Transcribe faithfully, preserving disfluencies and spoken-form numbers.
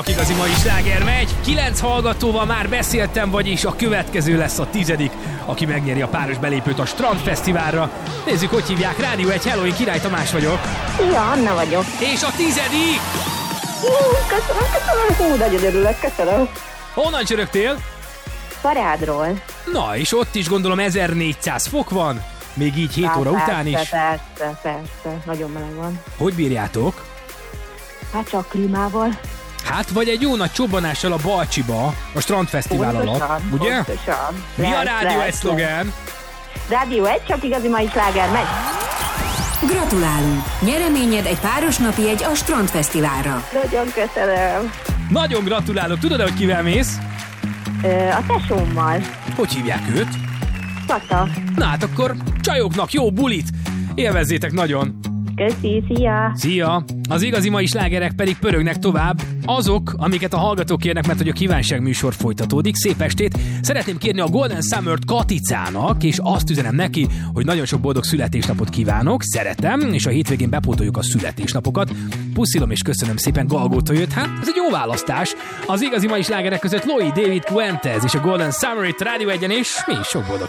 Igazi mai sláger megy, kilenc hallgatóval már beszéltem, vagyis a következő lesz a tizedik, aki megnyeri a páros belépőt a Strandfesztiválra. Nézzük, hogy hívják. Rádió egy, hello, én Király Tamás vagyok. Szia, Anna vagyok. És a tizedik! Hú, köszönöm, köszönöm, hú, nagyon örülök, köszönöm. Honnan csörögtél? Parádról. Na, és ott is gondolom ezernégyszáz fok van, még így hét óra persze, után is. Persze, persze, nagyon meleg van. Hogy bírjátok? Hát csak klímával. Hát vagy egy jó nagy csobbanással a Balcsiba, a Strandfesztivál alatt, ugye? Pontosan. Mi a Rádió egy szlogán? Rádió egy, csak igazi mai sláger megy. Gratulálunk! Nyereményed egy páros napi jegy a Strandfesztiválra. Nagyon köszönöm. Nagyon gratulálok. Tudod, hogy kivel mész? Ö, a tesómmal. Hogy hívják őt? Kata. Na hát akkor csajoknak jó bulit! Élvezzétek nagyon! Köszi, szia! Szia! Az igazi mai slágerek pedig pörögnek tovább. Azok, amiket a hallgatók kérnek, mert hogy a kívánság műsor folytatódik. Szép estét! Szeretném kérni a Golden Summer-t Katicának, és azt üzenem neki, hogy nagyon sok boldog születésnapot kívánok, szeretem, és a hétvégén bepótoljuk a születésnapokat. Puszilom és köszönöm szépen, Galgóta jött. Hát, ez egy jó választás. Az igazi mai slágerek között Loi, David Fuentes és a Golden Summer itt Rádió egyen, és mi is sok boldog